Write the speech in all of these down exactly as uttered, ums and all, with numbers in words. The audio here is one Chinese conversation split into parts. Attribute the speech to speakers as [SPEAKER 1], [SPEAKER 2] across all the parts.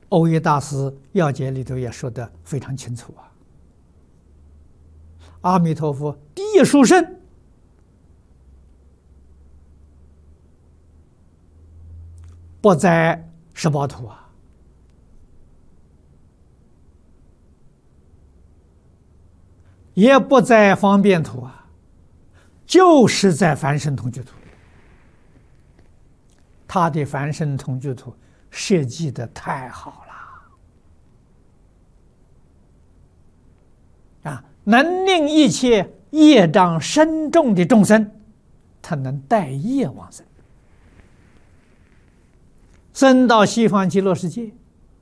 [SPEAKER 1] 欧耶大师要解里头也说得非常清楚啊。阿弥陀佛第一殊胜，不在十报土啊，也不在方便土啊，就是在凡圣同居土。他的凡圣同居土设计的太好了啊，能令一切业障深重的众生，他能带业往生，生到西方极乐世界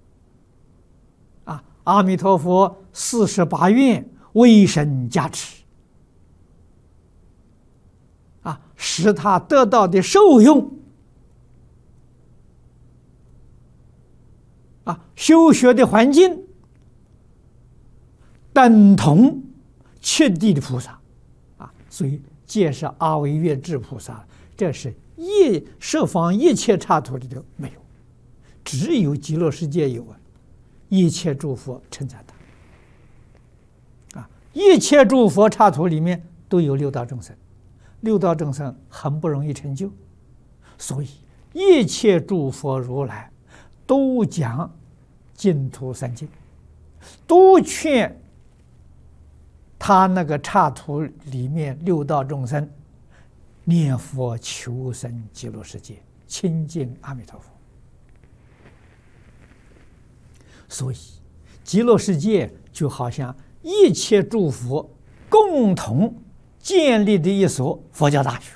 [SPEAKER 1] 啊！阿弥陀佛四十八愿威神加持啊，使他得到的受用啊，修学的环境等同七地的菩萨啊，所以皆是阿惟越致菩萨，这是一十方一切刹土里头没有，只有极乐世界有啊！一切诸佛称赞他啊，一切诸佛刹土里面都有六道众生，六道众生很不容易成就，所以一切诸佛如来都讲净土三经，都劝他那个刹土里面六道众生念佛求生极乐世界，亲近阿弥陀佛。所以极乐世界就好像一切诸佛共同建立的一所佛教大学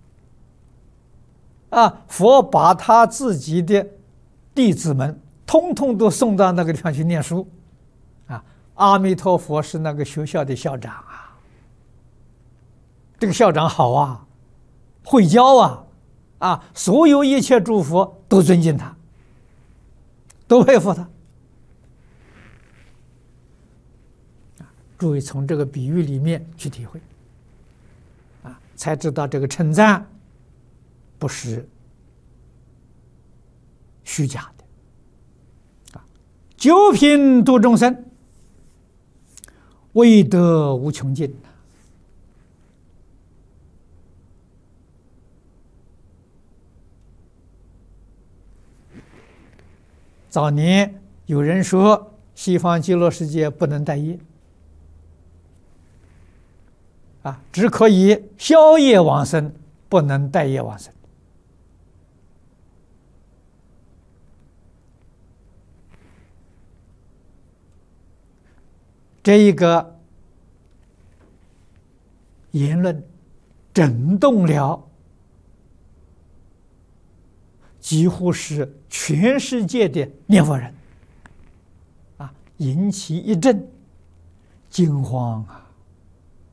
[SPEAKER 1] 啊，佛把他自己的弟子们通通都送到那个地方去念书啊。阿弥陀佛是那个学校的校长啊，这个校长好啊，会教啊，啊，所有一切诸佛都尊敬他，都佩服他。注意从这个比喻里面去体会啊，才知道这个称赞不是虚假的啊。九品度众生，威德无穷尽。早年有人说西方极乐世界不能带业啊，只可以消业往生，不能带业往生。这一个言论震动了几乎是全世界的念佛人啊，引起一阵惊慌啊！